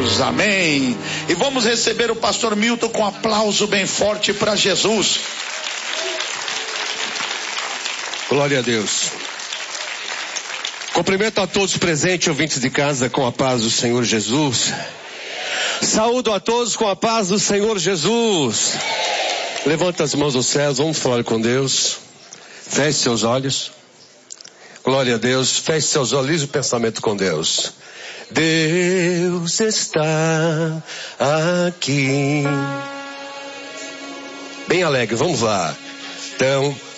Deus, amém. E vamos receber o pastor Milton com um aplauso bem forte para Jesus. Glória a Deus. Cumprimento a todos presentes, ouvintes de casa, com a paz do Senhor Jesus. Saúdo a todos com a paz do Senhor Jesus. Levanta as mãos aos céus, vamos falar com Deus. Feche seus olhos. Glória a Deus, feche seus olhos e o pensamento com Deus. Deus está aqui. Bem alegre, vamos lá. Então,